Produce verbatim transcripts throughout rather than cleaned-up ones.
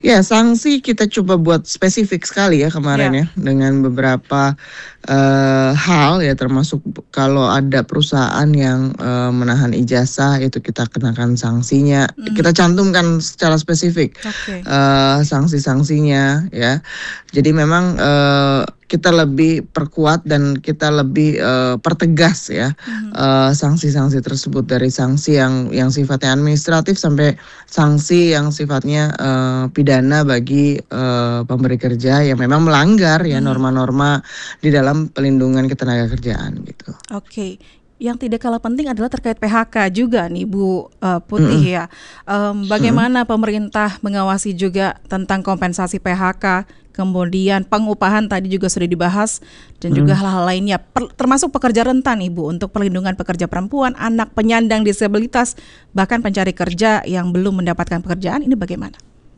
Ya, sanksi kita coba buat spesifik sekali ya kemarin Ya. ya, dengan beberapa uh, hal ya, termasuk kalau ada perusahaan yang uh, menahan ijazah itu kita kenakan sanksinya. Mhm. Kita cantumkan secara spesifik Oke. uh, sanksi-sanksinya ya. Jadi memang uh, kita lebih perkuat dan kita lebih uh, pertegas ya Mhm. uh, sanksi-sanksi tersebut, dari sanksi yang yang sifatnya administratif sampai sanksi yang sifatnya uh, pidana bagi uh, pemberi kerja yang memang melanggar ya Mhm. norma-norma di dalam pelindungan ketenagakerjaan gitu. Oke. Yang tidak kalah penting adalah terkait P H K juga nih Bu uh, Putih Mm-mm. ya. Um, bagaimana pemerintah mengawasi juga tentang kompensasi P H K, kemudian pengupahan tadi juga sudah dibahas, dan juga Mm. hal-hal lainnya, per- termasuk pekerja rentan Ibu untuk perlindungan pekerja perempuan, anak penyandang disabilitas, bahkan pencari kerja yang belum mendapatkan pekerjaan, ini bagaimana?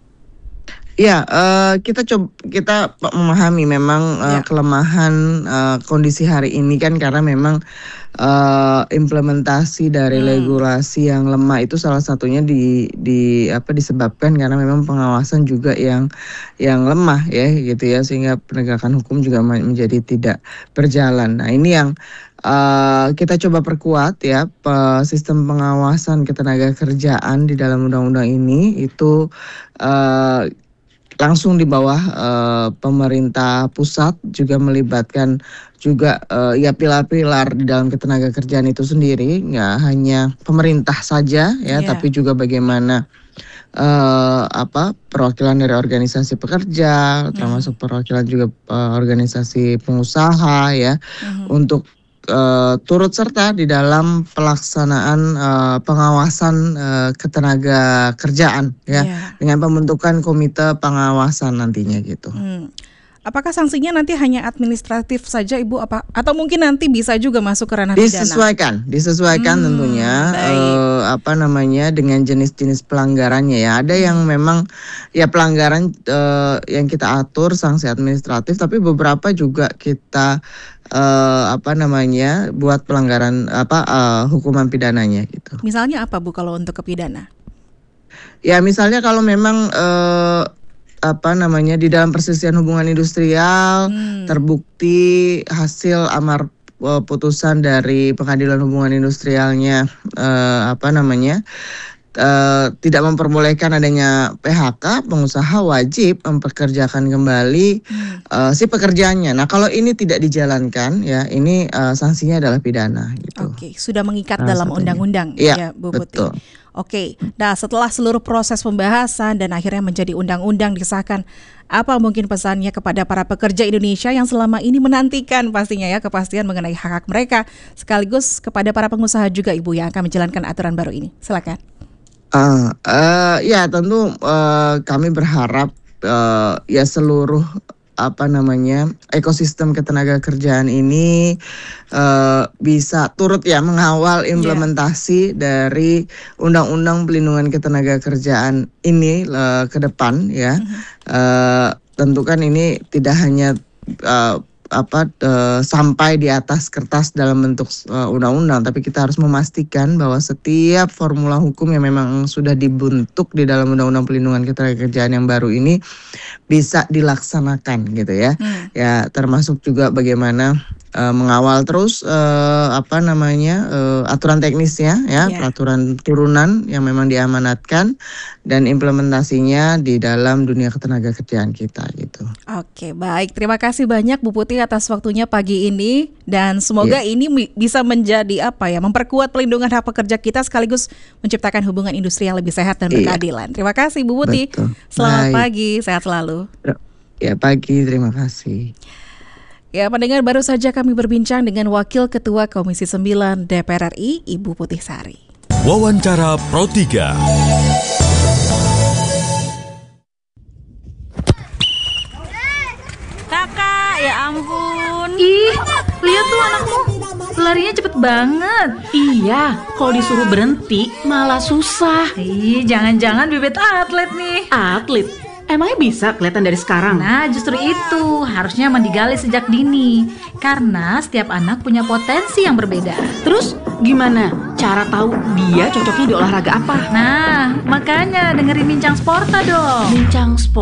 Ya, uh, kita coba kita memahami memang uh, Ya. kelemahan uh, kondisi hari ini kan, karena memang uh, implementasi dari Hmm. regulasi yang lemah itu salah satunya di di apa disebabkan karena memang pengawasan juga yang yang lemah ya gitu ya, sehingga penegakan hukum juga menjadi tidak berjalan. Nah, ini yang uh, kita coba perkuat ya, pe- sistem pengawasan ketenagakerjaan di dalam undang-undang ini itu uh, langsung di bawah uh, pemerintah pusat, juga melibatkan juga uh, ya pilar-pilar di dalam ketenagakerjaan itu sendiri, nggak hanya pemerintah saja ya, Ya. tapi juga bagaimana uh, apa perwakilan dari organisasi pekerja, Mhm. termasuk perwakilan juga uh, organisasi pengusaha ya, Mhm. untuk uh, turut serta di dalam pelaksanaan uh, pengawasan uh, ketenaga kerjaan ya, Ya. dengan pembentukan komite pengawasan nantinya gitu. Hmm. Apakah sanksinya nanti hanya administratif saja Ibu, apa atau mungkin nanti bisa juga masuk ke ranah pidana? Disesuaikan, disesuaikan Hmm, tentunya baik. eh, apa namanya dengan jenis-jenis pelanggarannya ya. Ada yang Hmm. memang ya pelanggaran eh, yang kita atur sanksi administratif, tapi beberapa juga kita eh, apa namanya buat pelanggaran apa eh, hukuman pidananya gitu. Misalnya apa Bu kalau untuk ke pidana? Ya misalnya kalau memang eh, apa namanya di dalam perselisihan hubungan industrial Hmm. terbukti hasil amar eh, putusan dari pengadilan hubungan industrialnya eh, apa namanya eh, tidak memperbolehkan adanya P H K, pengusaha wajib mempekerjakan kembali Hmm. eh, si pekerjaannya. Nah, kalau ini tidak dijalankan ya, ini eh, sanksinya adalah pidana gitu. Oke, sudah mengikat Salah dalam satunya. undang-undang Iya, ya Bu Putih. betul. Oke, nah setelah seluruh proses pembahasan dan akhirnya menjadi undang-undang disahkan, apa mungkin pesannya kepada para pekerja Indonesia yang selama ini menantikan pastinya ya kepastian mengenai hak-hak mereka, sekaligus kepada para pengusaha juga Ibu yang akan menjalankan aturan baru ini? Silakan. Ah, eh, ya tentu eh, kami berharap eh, ya seluruh apa namanya ekosistem ketenagakerjaan ini eh, bisa turut ya mengawal implementasi dari Undang-Undang Pelindungan Ketenagakerjaan ini eh, ke depan ya. Mhm. Eh, tentu kan ini tidak hanya eh, apa eh, sampai di atas kertas dalam bentuk eh, undang-undang, tapi kita harus memastikan bahwa setiap formula hukum yang memang sudah dibentuk di dalam Undang-Undang Pelindungan Ketenagakerjaan yang baru ini bisa dilaksanakan gitu ya. Hmm. Ya termasuk juga bagaimana uh, mengawal terus uh, apa namanya uh, aturan teknisnya ya, Ya. peraturan turunan yang memang diamanatkan dan implementasinya di dalam dunia ketenagakerjaan kita gitu. Oke, baik. Terima kasih banyak Bu Putih atas waktunya pagi ini, dan semoga Iya. ini mi- bisa menjadi apa ya, memperkuat pelindungan hak pekerja kita sekaligus menciptakan hubungan industri yang lebih sehat dan Iya. berkeadilan. Terima kasih Bu Putih. Betul. Selamat Baik. pagi, sehat selalu. Ya pagi, terima kasih. Ya, pendengar, baru saja kami berbincang dengan Wakil Ketua Komisi sembilan D P R R I, Ibu Putih Sari. Wawancara Pro tiga. Kakak, ya ampun. Ih, lihat tuh anakmu, larinya cepet banget. Iya, kalau disuruh berhenti malah susah. Ih, jangan-jangan bibit atlet nih. Atlet, emangnya bisa kelihatan dari sekarang? Nah, justru itu harusnya emang digali sejak dini. Karena setiap anak punya potensi yang berbeda. Terus gimana cara tahu dia cocoknya di olahraga apa? Nah, makanya dengerin Bincang Sporta dong. Bincang Sport.